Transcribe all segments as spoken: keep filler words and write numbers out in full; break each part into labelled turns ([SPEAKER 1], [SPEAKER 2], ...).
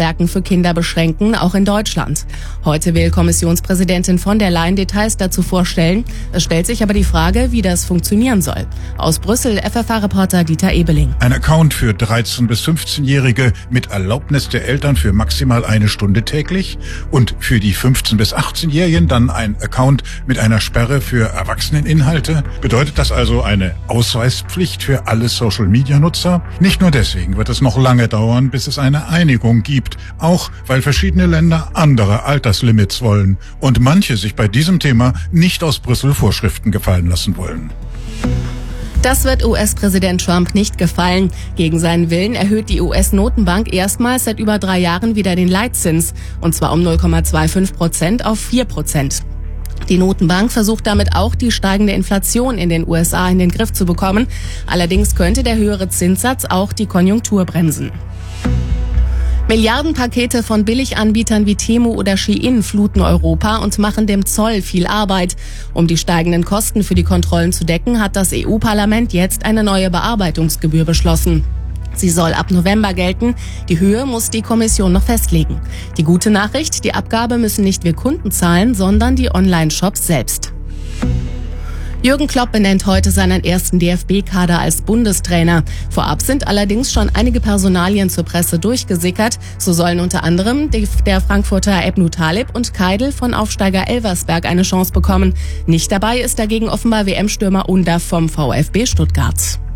[SPEAKER 1] Netzwerken für Kinder beschränken, auch in Deutschland. Heute will Kommissionspräsidentin von der Leyen Details dazu vorstellen. Es stellt sich aber die Frage, wie das funktionieren soll. Aus Brüssel F F A-Reporter Dieter Ebeling.
[SPEAKER 2] Ein Account für dreizehn- bis fünfzehnjährige mit Erlaubnis der Eltern für maximal eine Stunde täglich und für die fünfzehn- bis achtzehnjährigen dann ein Account mit einer Sperre für Erwachseneninhalte. Bedeutet das also eine Ausweispflicht für alle Social-Media-Nutzer? Nicht nur deswegen wird es noch lange dauern, bis es eine Einigung gibt, auch weil verschiedene Länder andere Alterslimits wollen und manche sich bei diesem Thema nicht aus Brüssel Vorschriften gefallen lassen wollen.
[SPEAKER 1] Das wird U S-Präsident Trump nicht gefallen. Gegen seinen Willen erhöht die U S-Notenbank erstmals seit über drei Jahren wieder den Leitzins, und zwar um null Komma fünfundzwanzig Prozent auf vier Prozent. Die Notenbank versucht damit auch, die steigende Inflation in den U S A in den Griff zu bekommen. Allerdings könnte der höhere Zinssatz auch die Konjunktur bremsen. Milliardenpakete von Billiganbietern wie Temu oder Shein fluten Europa und machen dem Zoll viel Arbeit. Um die steigenden Kosten für die Kontrollen zu decken, hat das E U-Parlament jetzt eine neue Bearbeitungsgebühr beschlossen. Sie soll ab November gelten. Die Höhe muss die Kommission noch festlegen. Die gute Nachricht, die Abgabe müssen nicht wir Kunden zahlen, sondern die Online-Shops selbst. Jürgen Klopp benennt heute seinen ersten D F B-Kader als Bundestrainer. Vorab sind allerdings schon einige Personalien zur Presse durchgesickert. So sollen unter anderem der Frankfurter Ebnu Talib und Keidel von Aufsteiger Elversberg eine Chance bekommen. Nicht dabei ist dagegen offenbar W M-Stürmer Undav vom VfB Stuttgart.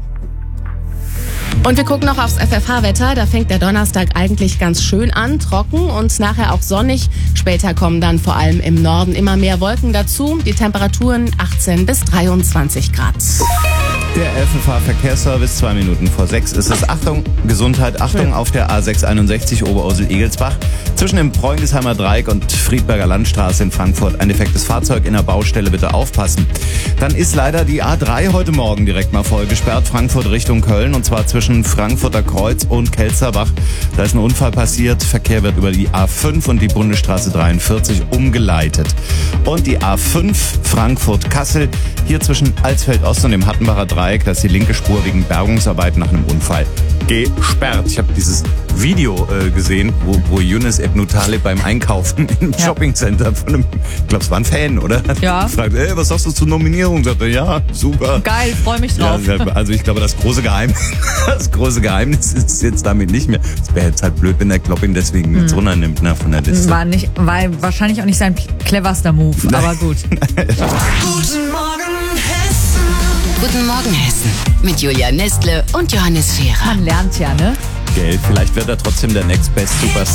[SPEAKER 1] Und wir gucken noch aufs F F H-Wetter. Da fängt der Donnerstag eigentlich ganz schön an, trocken und nachher auch sonnig. Später kommen dann vor allem im Norden immer mehr Wolken dazu. Die Temperaturen achtzehn bis dreiundzwanzig Grad.
[SPEAKER 3] Der F F H-Verkehrsservice, zwei Minuten vor sechs ist es. Achtung, Gesundheit, Achtung auf der A sechs einundsechzig Oberursel-Egelsbach. Zwischen dem Bräungesheimer Dreieck und Friedberger Landstraße in Frankfurt ein defektes Fahrzeug in der Baustelle, bitte aufpassen. Dann ist leider die A drei heute Morgen direkt mal voll gesperrt, Frankfurt Richtung Köln, und zwar zwischen Frankfurter Kreuz und Kelzerbach. Da ist ein Unfall passiert, Verkehr wird über die A fünf und die Bundesstraße dreiundvierzig umgeleitet. Und die A fünf Frankfurt-Kassel, hier zwischen Alsfeld-Ost und dem Hattenbacher Dreieck, da ist die linke Spur wegen Bergungsarbeiten nach einem Unfall gesperrt. Ich habe dieses Video äh, gesehen, wo, wo Yunus Ebnu Talib beim Einkaufen im ja. Shoppingcenter von einem, ich glaube, es war ein Fan, oder?
[SPEAKER 4] Ja.
[SPEAKER 3] Hat gefragt, ey, was sagst du zur Nominierung? Sagt er, ja, super.
[SPEAKER 4] Geil, freue mich drauf.
[SPEAKER 3] Ja, also ich glaube, das große Geheimnis, das große Geheimnis ist jetzt damit nicht mehr. Es wäre jetzt halt blöd, wenn der Klopp ihn deswegen hm. jetzt runternimmt, ne, von der Liste.
[SPEAKER 4] War nicht, war wahrscheinlich auch nicht sein cleverster Move,
[SPEAKER 3] Nein.
[SPEAKER 4] aber gut.
[SPEAKER 5] Guten Morgen Hessen. Guten Morgen Hessen. Mit Julia Nestle und Johannes Scherer.
[SPEAKER 4] Man lernt ja, ne?
[SPEAKER 3] Gell, vielleicht wird er trotzdem der Next Best Superstar.